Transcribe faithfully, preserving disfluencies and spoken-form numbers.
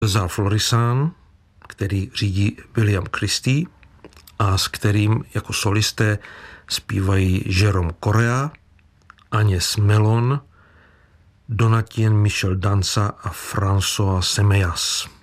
za Florissant, který řídí William Christie a s kterým jako solisté zpívají Jérôme Correa, Agnès Mellon, Donatien Michel Dansa a François Semmellas.